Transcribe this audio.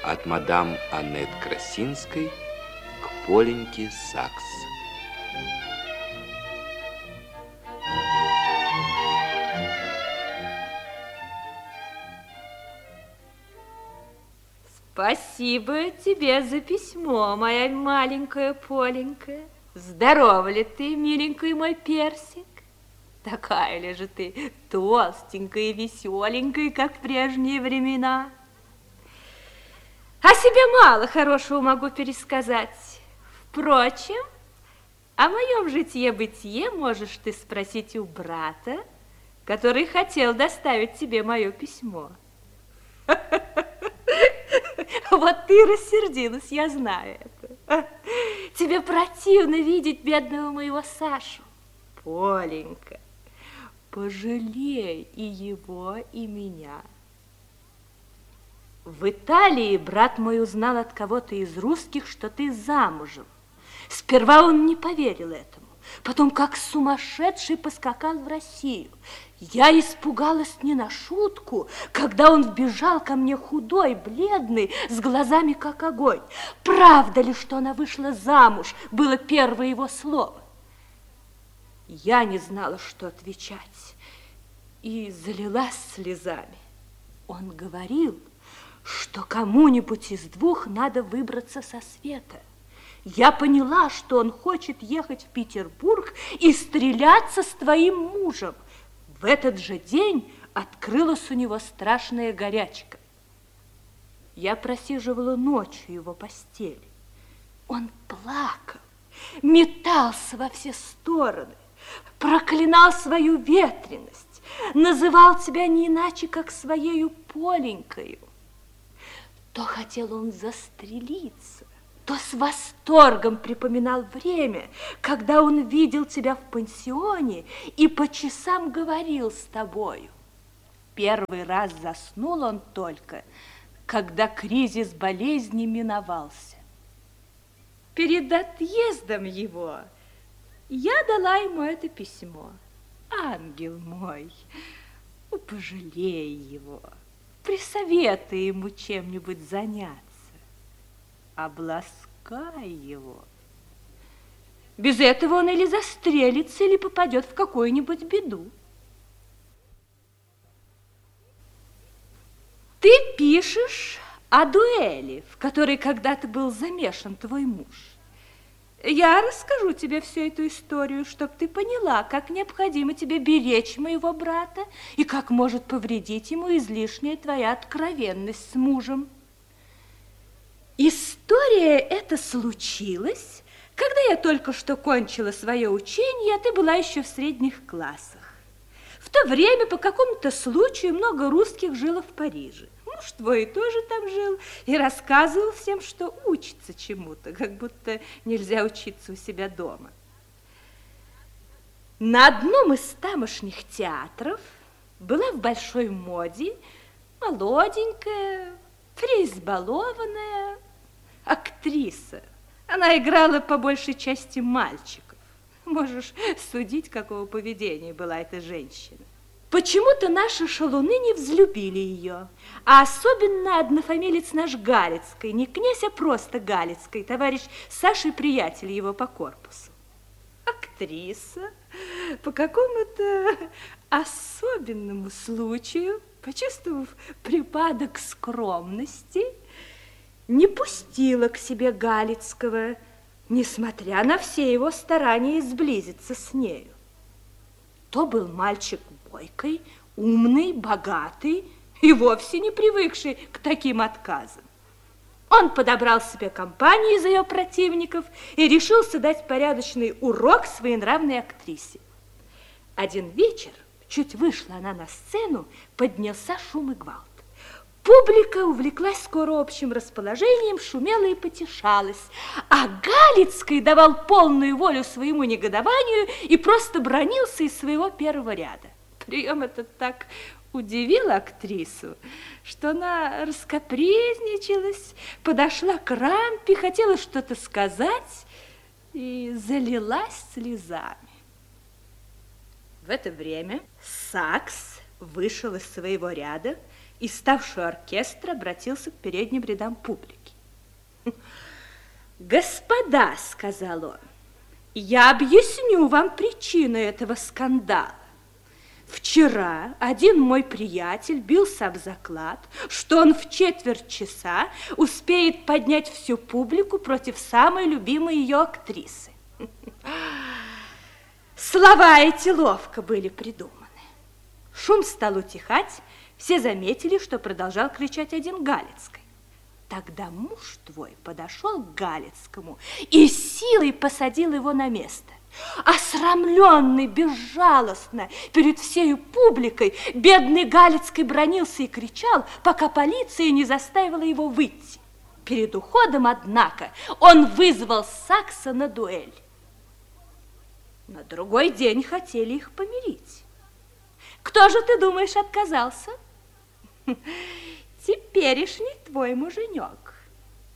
от мадам Аннет Красинской к Поленьке Сакс. Спасибо тебе за письмо, моя маленькая Поленька. Здорова ли ты, миленький мой персик? Такая ли же ты толстенькая и веселенькая, как в прежние времена? О себе мало хорошего могу пересказать. Впрочем, о моем житье-бытие можешь ты спросить у брата, который хотел доставить тебе мое письмо. Вот ты рассердилась, я знаю это. Тебе противно видеть бедного моего Сашу. Поленька, пожалей и его, и меня. В Италии брат мой узнал от кого-то из русских, что ты замужем. Сперва он не поверил этому. Потом, как сумасшедший, поскакал в Россию. Я испугалась не на шутку, когда он вбежал ко мне худой, бледный, с глазами как огонь. Правда ли, что она вышла замуж, было первое его слово. Я не знала, что отвечать, и залилась слезами. Он говорил, что кому-нибудь из двух надо выбраться со света. Я поняла, что он хочет ехать в Петербург и стреляться с твоим мужем. В этот же день открылась у него страшная горячка. Я просиживала ночью в его постели. Он плакал, метался во все стороны, проклинал свою ветреность, называл тебя не иначе, как своею Поленькою. То хотел он застрелиться, то с восторгом припоминал время, когда он видел тебя в пансионе и по часам говорил с тобою. Первый раз заснул он только, когда кризис болезни миновался. Перед отъездом его я дала ему это письмо. Ангел мой, пожалей его, присоветуй ему чем-нибудь заняться. Обласкай его. Без этого он или застрелится, или попадет в какую-нибудь беду. Ты пишешь о дуэли, в которой когда-то был замешан твой муж. Я расскажу тебе всю эту историю, чтобы ты поняла, как необходимо тебе беречь моего брата и как может повредить ему излишняя твоя откровенность с мужем. История эта случилась, когда я только что кончила свое учение, а ты была еще в средних классах. В то время по какому-то случаю много русских жило в Париже. Муж твой тоже там жил и рассказывал всем, что учится чему-то, как будто нельзя учиться у себя дома. На одном из тамошних театров была в большой моде молоденькая, преизбалованная актриса. Она играла по большей части мальчиков. Можешь судить, какого поведения была эта женщина. Почему-то наши шалуны не взлюбили ее, а особенно однофамилец наш Галицкий, не князь, а просто Галицкий, товарищ Саши, приятель его по корпусу. Актриса по какому-то особенному случаю, почувствовав припадок скромности, не пустила к себе Галицкого, несмотря на все его старания сблизиться с нею. То был мальчик бойкий, умный, богатый и вовсе не привыкший к таким отказам. Он подобрал себе компанию из ее противников и решился дать порядочный урок своенравной актрисе. Один вечер, чуть вышла она на сцену, поднялся шум и гвалт. Публика увлеклась скоро общим расположением, шумела и потешалась, а Галицкий давал полную волю своему негодованию и просто бранился из своего первого ряда. Прием этот так удивил актрису, что она раскапризничалась, подошла к рампе, хотела что-то сказать и залилась слезами. В это время Сакс вышел из своего ряда, и ставший оркестр обратился к передним рядам публики. «Господа, — сказал он, — я объясню вам причину этого скандала. Вчера один мой приятель бился об заклад, что он в четверть часа успеет поднять всю публику против самой любимой ее актрисы. Слова эти ловко были придуманы. Шум стал утихать, все заметили, что продолжал кричать один Галицкий. Тогда муж твой подошел к Галицкому и силой посадил его на место. Осрамленный безжалостно перед всей публикой, бедный Галицкий бранился и кричал, пока полиция не заставила его выйти. Перед уходом, однако, он вызвал Сакса на дуэль. На другой день хотели их помирить. Кто же, ты думаешь, отказался? Теперешний твой муженек.